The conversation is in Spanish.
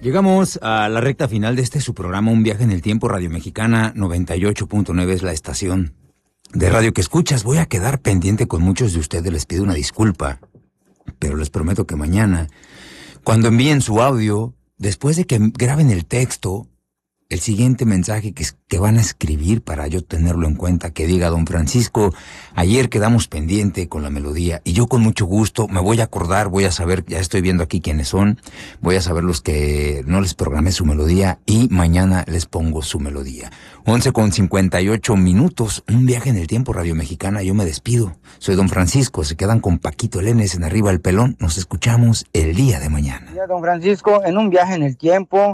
Llegamos a la recta final de su programa, Un Viaje en el Tiempo. Radio Mexicana 98.9 es la estación de radio que escuchas. Voy a quedar pendiente con muchos de ustedes, les pido una disculpa, pero les prometo que mañana, cuando envíen su audio, después de que graben el texto, el siguiente mensaje que van a escribir para yo tenerlo en cuenta, que diga: don Francisco, ayer quedamos pendiente con la melodía, y yo con mucho gusto me voy a acordar, voy a saber, ya estoy viendo aquí quiénes son, voy a saber los que no les programé su melodía, y mañana les pongo su melodía. 11:58, Un Viaje en el Tiempo, Radio Mexicana. Yo me despido, soy don Francisco, se quedan con Paquito Lenes en Arriba el Pelón. Nos escuchamos el día de mañana. Don Francisco, en Un Viaje en el Tiempo.